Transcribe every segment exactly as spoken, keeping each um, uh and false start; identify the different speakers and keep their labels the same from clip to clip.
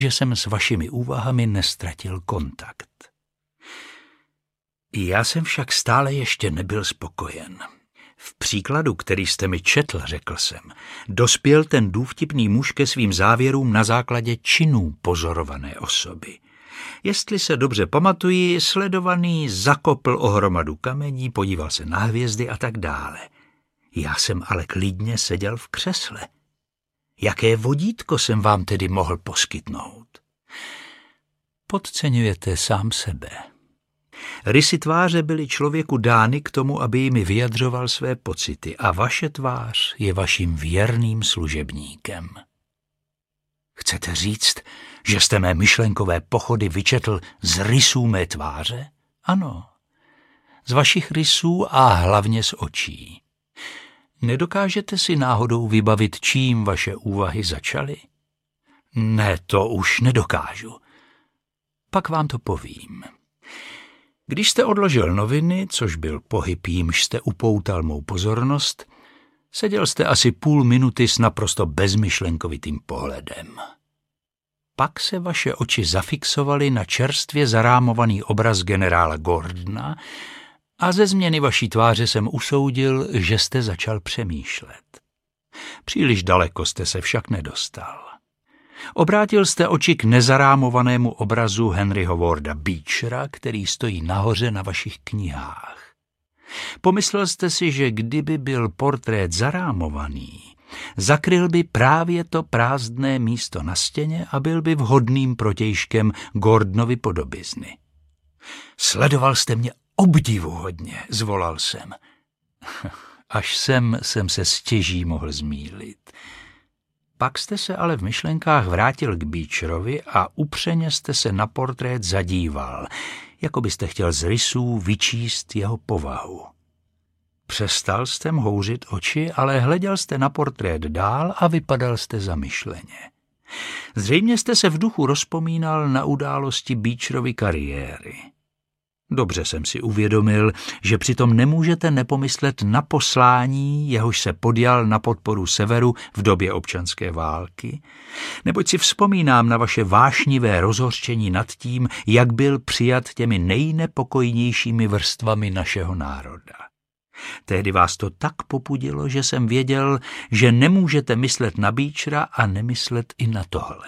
Speaker 1: že jsem s vašimi úvahami nestratil kontakt. Já jsem však stále ještě nebyl spokojen. V příkladu, který jste mi četl, řekl jsem, dospěl ten důvtipný muž ke svým závěrům na základě činů pozorované osoby. Jestli se dobře pamatuji, sledovaný zakopl o hromadu kamení, podíval se na hvězdy a tak dále. Já jsem ale klidně seděl v křesle. Jaké vodítko jsem vám tedy mohl poskytnout? Podceňujete sám sebe. Rysy tváře byly člověku dány k tomu, aby jimi vyjadřoval své pocity a vaše tvář je vaším věrným služebníkem. Chcete říct, že jste mé myšlenkové pochody vyčetl z rysů mé tváře? Ano, z vašich rysů a hlavně z očí. Nedokážete si náhodou vybavit, čím vaše úvahy začaly? Ne, to už nedokážu. Pak vám to povím. Když jste odložil noviny, což byl pohyb, jímž jste upoutal mou pozornost, seděl jste asi půl minuty s naprosto bezmyšlenkovitým pohledem. Pak se vaše oči zafixovaly na čerstvě zarámovaný obraz generála Gordona a ze změny vaší tváře jsem usoudil, že jste začal přemýšlet. Příliš daleko jste se však nedostal. Obrátil jste oči k nezarámovanému obrazu Henryho Warda Beechera, který stojí nahoře na vašich knihách. Pomyslel jste si, že kdyby byl portrét zarámovaný, zakryl by právě to prázdné místo na stěně a byl by vhodným protějškem Gordonovy podobizny. Sledoval jste mě obdivuhodně, zvolal jsem. Až sem jsem se stěží mohl zmýlit. Pak jste se ale v myšlenkách vrátil k Beecherovi a upřeně jste se na portrét zadíval, jako byste chtěl z rysů vyčíst jeho povahu. Přestal jste mhouřit oči, ale hleděl jste na portrét dál a vypadal jste zamyšleně. Zřejmě jste se v duchu rozpomínal na události Beecherovy kariéry. Dobře jsem si uvědomil, že přitom nemůžete nepomyslet na poslání, jehož se podjal na podporu Severu v době občanské války, neboť si vzpomínám na vaše vášnivé rozhořčení nad tím, jak byl přijat těmi nejnepokojnějšími vrstvami našeho národa. Tehdy vás to tak popudilo, že jsem věděl, že nemůžete myslet na Beechera a nemyslet i na tohle.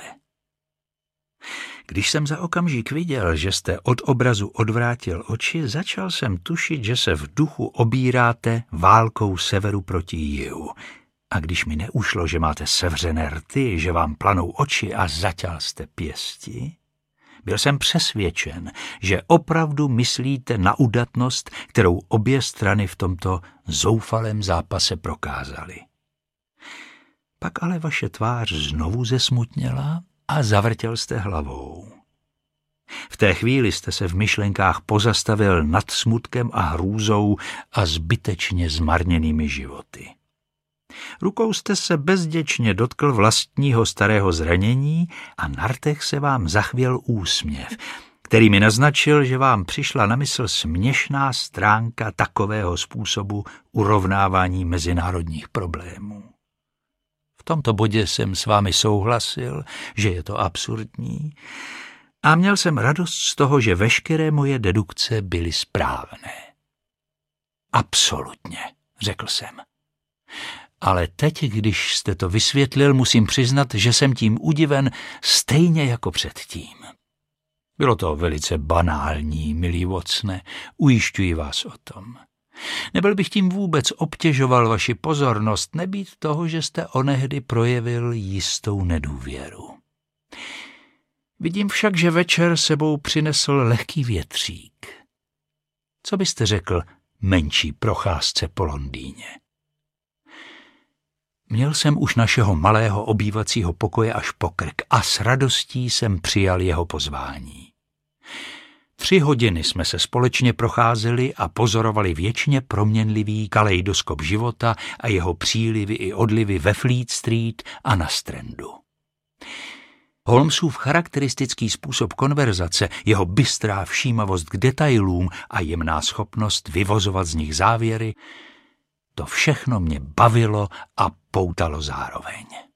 Speaker 1: Když jsem za okamžik viděl, že jste od obrazu odvrátil oči, začal jsem tušit, že se v duchu obíráte válkou severu proti jihu. A když mi neušlo, že máte sevřené rty, že vám planou oči a zaťal jste pěsti, byl jsem přesvědčen, že opravdu myslíte na udatnost, kterou obě strany v tomto zoufalém zápase prokázaly. Pak ale vaše tvář znovu zesmutněla a zavrtěl jste hlavou. V té chvíli jste se v myšlenkách pozastavil nad smutkem a hrůzou a zbytečně zmarněnými životy. Rukou jste se bezděčně dotkl vlastního starého zranění a na rtech se vám zachvěl úsměv, který mi naznačil, že vám přišla na mysl směšná stránka takového způsobu urovnávání mezinárodních problémů. V tomto bodě jsem s vámi souhlasil, že je to absurdní, a měl jsem radost z toho, že veškeré moje dedukce byly správné. Absolutně, řekl jsem. Ale teď, když jste to vysvětlil, musím přiznat, že jsem tím udiven stejně jako předtím. Bylo to velice banální, milý Watsone, ujišťuji vás o tom. Nebyl bych tím vůbec obtěžoval vaši pozornost, nebýt toho, že jste onehdy projevil jistou nedůvěru. Vidím však, že večer sebou přinesl lehký větřík. Co byste řekl menší procházce po Londýně? Měl jsem už našeho malého obývacího pokoje až po krk a s radostí jsem přijal jeho pozvání. Tři hodiny jsme se společně procházeli a pozorovali věčně proměnlivý kaleidoskop života a jeho přílivy i odlivy ve Fleet Street a na Strandu. Holmesův charakteristický způsob konverzace, jeho bystrá všímavost k detailům a jemná schopnost vyvozovat z nich závěry, to všechno mě bavilo a poutalo zároveň.